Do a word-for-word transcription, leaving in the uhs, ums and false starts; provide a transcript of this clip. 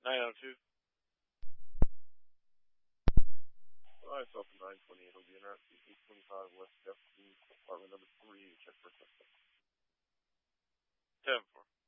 nine oh two. I myself in nine twenty-eight will be in route eight twenty-five West Jefferson, apartment number three, check for suspect. ten four.